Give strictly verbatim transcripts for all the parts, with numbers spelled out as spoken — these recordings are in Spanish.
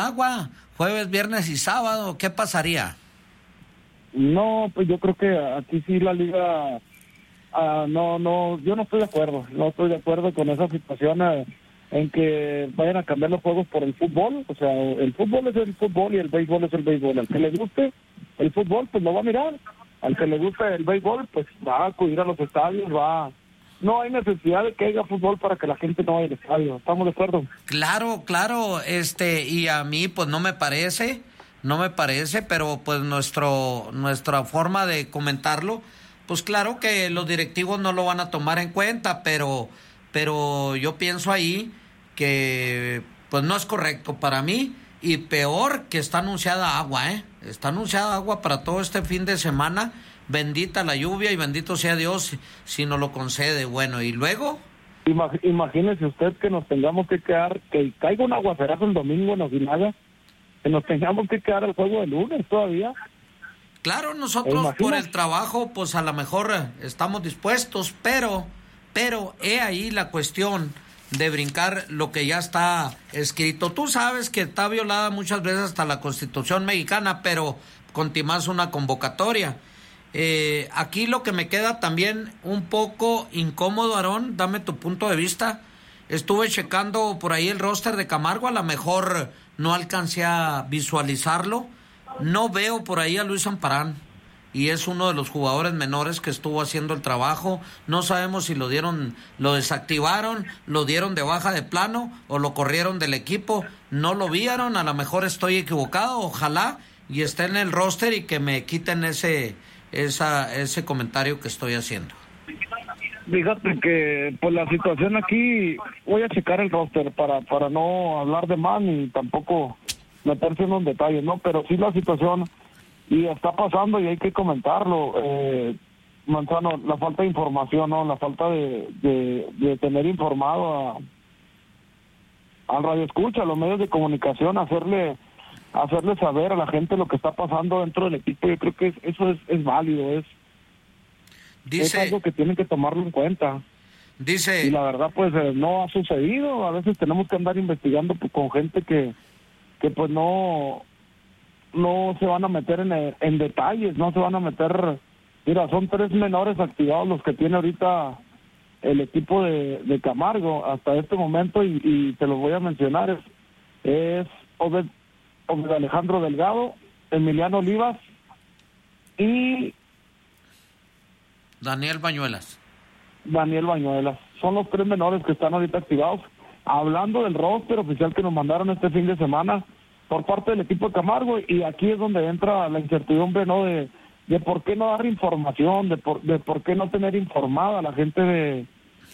agua, jueves, viernes y sábado, ¿qué pasaría? No, pues yo creo que aquí sí la liga, uh, no, no, yo no estoy de acuerdo, no estoy de acuerdo con esa situación uh, en que vayan a cambiar los juegos por el fútbol. O sea, el fútbol es el fútbol y el béisbol es el béisbol. Al que le guste el fútbol, pues lo va a mirar. Al que le guste el béisbol, pues va a acudir a los estadios, va. No hay necesidad de que haya fútbol para que la gente no vaya al estadio. ¿Estamos de acuerdo? Claro, claro, este, y a mí pues no me parece, no me parece, pero pues nuestro, nuestra forma de comentarlo, pues claro que los directivos no lo van a tomar en cuenta, pero, pero yo pienso ahí que pues no es correcto para mí, y peor que está anunciada agua, ¿eh? Está anunciada agua para todo este fin de semana. Bendita la lluvia y bendito sea Dios si nos lo concede. Bueno, y luego... Imagínese usted que nos tengamos que quedar, que caiga un aguacerazo el domingo en Ojinaga, que nos tengamos que quedar al juego de lunes todavía. Claro, nosotros por el trabajo, pues a lo mejor estamos dispuestos, pero, pero he ahí la cuestión de brincar lo que ya está escrito. Tú sabes que está violada muchas veces hasta la Constitución mexicana, pero continuas una convocatoria. Eh, aquí lo que me queda también un poco incómodo, Aarón, dame tu punto de vista. Estuve checando por ahí el roster de Camargo, a lo mejor no alcancé a visualizarlo. No veo por ahí a Luis Amparán, y es uno de los jugadores menores que estuvo haciendo el trabajo. No sabemos si lo dieron, lo desactivaron, lo dieron de baja de plano o lo corrieron del equipo. No lo vieron, a lo mejor estoy equivocado, ojalá y esté en el roster y que me quiten ese esa ese comentario que estoy haciendo. Fíjate que pues la situación aquí, voy a checar el roster para para no hablar de más ni tampoco meterse en los detalles, ¿no? Pero sí la situación y está pasando y hay que comentarlo, eh, Manzano, la falta de información, ¿no? La falta de, de, de tener informado a al radio escucha, a los medios de comunicación, hacerle hacerle saber a la gente lo que está pasando dentro del equipo. Yo creo que es, eso es, es válido, es, dice, es algo que tienen que tomarlo en cuenta. Dice, y la verdad pues eh, no ha sucedido. A veces tenemos que andar investigando pues, con gente que que pues no no se van a meter en, en detalles, no se van a meter. Mira, son tres menores activados los que tiene ahorita el equipo de, de Camargo hasta este momento, y, y te los voy a mencionar. Es, es Obed, Obed Alejandro Delgado, Emiliano Olivas y Daniel Bañuelas. Daniel Bañuelas. Son los tres menores que están ahorita activados. Hablando del roster oficial que nos mandaron este fin de semana por parte del equipo de Camargo, y aquí es donde entra la incertidumbre, ¿no? De, de por qué no dar información, de por, de por qué no tener informada a la gente de,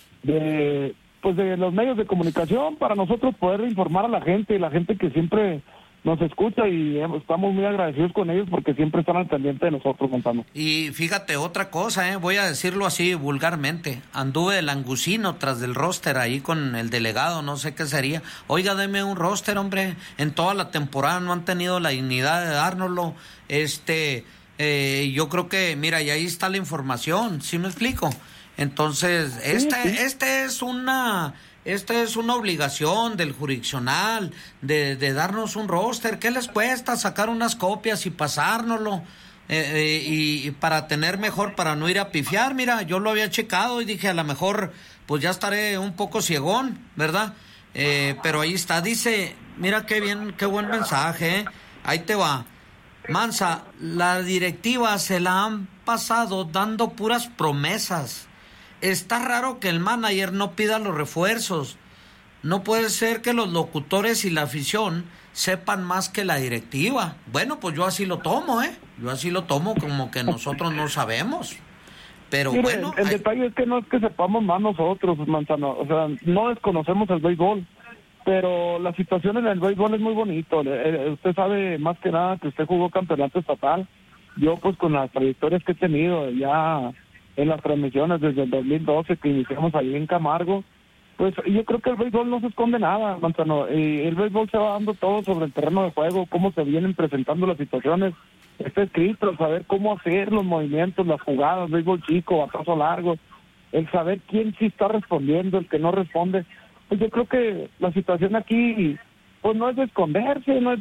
de, pues de los medios de comunicación, para nosotros poder informar a la gente, y la gente que siempre nos escucha, y estamos muy agradecidos con ellos porque siempre están al pendiente de nosotros, Montano. Y fíjate otra cosa, eh, voy a decirlo así vulgarmente, anduve el angusino tras del roster ahí con el delegado, no sé qué sería. Oiga, deme un roster, hombre, en toda la temporada no han tenido la dignidad de dárnoslo. Este, eh, yo creo que, mira, y ahí está la información, ¿sí me explico? Entonces, este, sí, sí. este es una... Esta es una obligación del jurisdiccional de, de darnos un roster. ¿Qué les cuesta sacar unas copias y pasárnoslo? Eh, eh, y, y para tener mejor, para no ir a pifiar. Mira, yo lo había checado y dije, a lo mejor, pues ya estaré un poco ciegón, ¿verdad? Eh, pero ahí está, dice, mira qué bien, qué buen mensaje, ¿eh? Ahí te va. Mansa, la directiva se la han pasado dando puras promesas. Está raro que el manager no pida los refuerzos. No puede ser que los locutores y la afición sepan más que la directiva. Bueno, pues yo así lo tomo, ¿eh? Yo así lo tomo, como que nosotros no sabemos. Pero Mire, bueno... El, el hay... detalle es que no es que sepamos más nosotros, Manzano. O sea, no desconocemos el béisbol, pero la situación en el béisbol es muy bonito. Eh, usted sabe más que nada que usted jugó campeonato estatal. Yo, pues, con las trayectorias que he tenido ya... en las transmisiones desde el dos mil doce que iniciamos ahí en Camargo, pues yo creo que el béisbol no se esconde nada, Manzano. Eh, el béisbol se va dando todo sobre el terreno de juego, cómo se vienen presentando las situaciones. Está escrito, saber cómo hacer los movimientos, las jugadas, béisbol chico, batazo largo, el saber quién sí está respondiendo, el que no responde. Pues yo creo que la situación aquí, pues no es de esconderse, no es